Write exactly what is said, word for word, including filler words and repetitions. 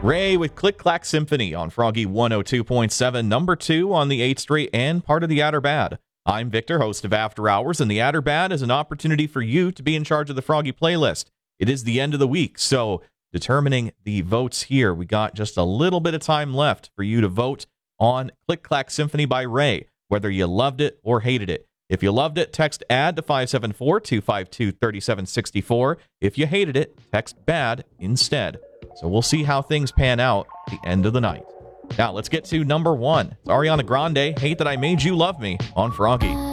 Ray with Click Clack Symphony on Froggy one oh two point seven, number two on the eighth Street and part of the Adder Bad. I'm Victor, host of After Hours, and the Adder Bad is an opportunity for you to be in charge of the Froggy playlist. It is the end of the week, so determining the votes here, we got just a little bit of time left for you to vote on Click Clack Symphony by Ray, whether you loved it or hated it. If you loved it, text ADD to five seven four, two five two, three seven six four. If you hated it, text BAD instead. So we'll see how things pan out at the end of the night. Now, let's get to number one. It's Ariana Grande, Hate That I Made You Love Me on Froggy.